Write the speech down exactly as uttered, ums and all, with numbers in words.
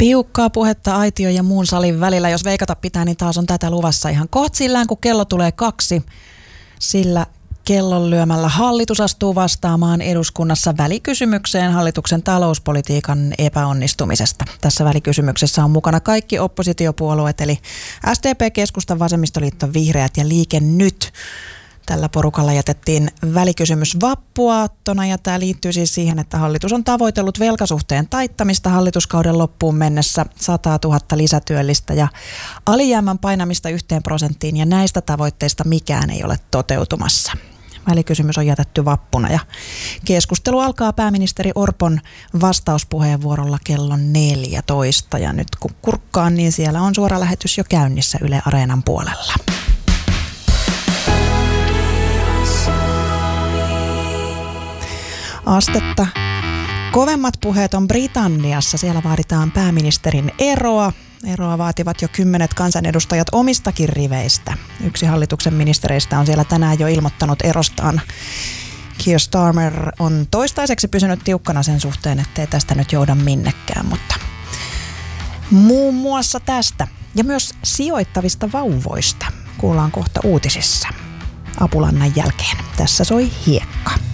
Tiukkaa puhetta aitio ja muun salin välillä. Jos veikata pitää, niin taas on tätä luvassa ihan kohta sillään, kun kello tulee kaksi. Sillä kellon lyömällä hallitus astuu vastaamaan eduskunnassa välikysymykseen hallituksen talouspolitiikan epäonnistumisesta. Tässä välikysymyksessä on mukana kaikki oppositiopuolueet, eli S D P, Keskusta, Vasemmistoliitto, Vihreät ja Liike Nyt. Tällä porukalla jätettiin välikysymys vappuaattona ja tämä liittyy siis siihen, että hallitus on tavoitellut velkasuhteen taittamista hallituskauden loppuun mennessä sata tuhatta lisätyöllistä ja alijäämän painamista yhteen prosenttiin ja näistä tavoitteista mikään ei ole toteutumassa. Välikysymys on jätetty vappuna ja keskustelu alkaa pääministeri Orpon vastauspuheenvuorolla kello neljätoista ja nyt kun kurkkaan, niin siellä on suora lähetys jo käynnissä Yle Areenan puolella. Astetta kovemmat puheet on Britanniassa. Siellä vaaditaan pääministerin eroa. Eroa vaativat jo kymmenet kansanedustajat omistakin riveistä. Yksi hallituksen ministereistä on siellä tänään jo ilmoittanut erostaan. Keir Starmer on toistaiseksi pysynyt tiukkana sen suhteen, ettei tästä nyt jouda minnekään, mutta muun muassa tästä ja myös sijoittavista vauvoista kuullaan kohta uutisissa. Apulannan jälkeen. Tässä soi Hiekka.